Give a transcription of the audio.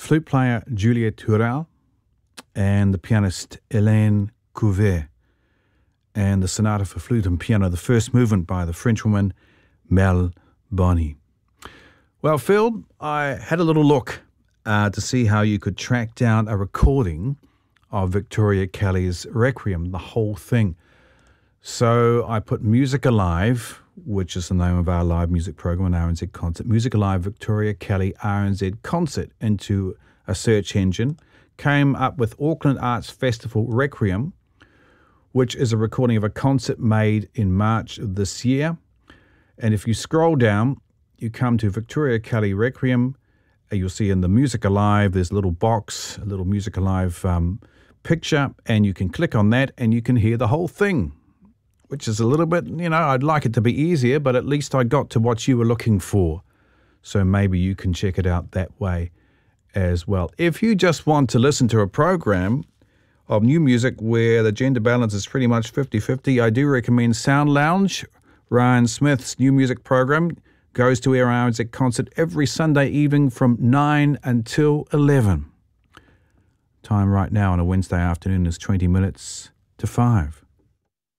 flute player Juliette Turel, and the pianist Hélène Couvet, and the sonata for flute and piano, the first movement by the Frenchwoman Mel Boni. Well, Phil, I had a little look to see how you could track down a recording of Victoria Kelly's Requiem, the whole thing. So I put Music Alive, which is the name of our live music program, an RNZ concert, Music Alive Victoria Kelly RNZ concert, into a search engine, came up with Auckland Arts Festival Requiem, which is a recording of a concert made in March of this year. And if you scroll down, you come to Victoria Kelly Requiem. You'll see in the Music Alive, there's a little box, a little Music Alive picture, and you can click on that and you can hear the whole thing, which is a little bit, I'd like it to be easier, but at least I got to what you were looking for. So maybe you can check it out that way as well. If you just want to listen to a program of new music where the gender balance is pretty much 50-50, I do recommend Sound Lounge. Ryan Smith's new music program goes to air RNZ concert every Sunday evening from 9 until 11. Time right now on a Wednesday afternoon is 20 minutes to 5.